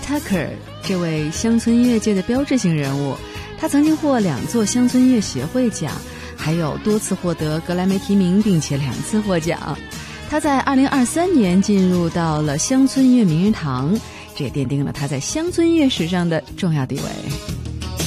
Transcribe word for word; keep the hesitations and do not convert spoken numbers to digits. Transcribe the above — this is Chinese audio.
Tucker 这位乡村音乐界的标志性人物，他曾经获两座乡村音乐协会奖，还有多次获得格莱美提名，并且两次获奖。他在二零二三年进入到了乡村音乐名人堂，这也奠定了他在乡村音乐史上的重要地位。